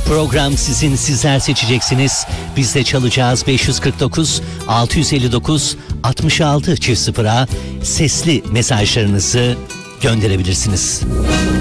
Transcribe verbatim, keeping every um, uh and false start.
Program sizin, sizler seçeceksiniz. Biz de çalacağız. Beş yüz kırk dokuz altı yüz elli dokuz altmış altı çift sıfıra sesli mesajlarınızı gönderebilirsiniz.